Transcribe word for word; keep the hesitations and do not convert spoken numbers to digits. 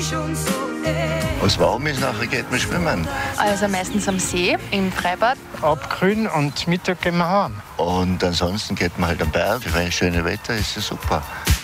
schon so eng. Was warm ist, nachher geht man schwimmen. Also meistens am See, im Freibad. Abkühlen und Mittag gehen wir heim. Und ansonsten geht man halt am Berg. Wenn schönes Wetter ist, ist ja super.